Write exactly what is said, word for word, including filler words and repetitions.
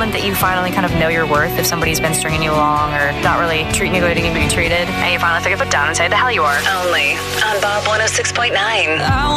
moment that you finally kind of know your worth if somebody's been stringing you along or not really treating you the way to be treated, and you finally take a foot down and say, the hell you are. Only on Bob one oh six point nine.